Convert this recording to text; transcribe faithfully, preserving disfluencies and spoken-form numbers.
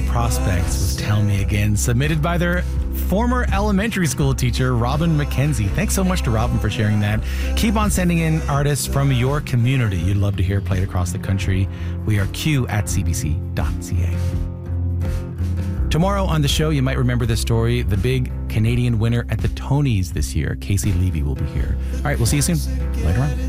Prospects with Tell Me Again, submitted by their former elementary school teacher, Robin McKenzie. Thanks so much to Robin for sharing that. Keep on sending in artists from your community you'd love to hear played across the country. We are q at c b c dot c a. Tomorrow on the show, you might remember this story. The big Canadian winner at the Tonys this year, Casey Levy, will be here. All right, we'll see you soon. Later on.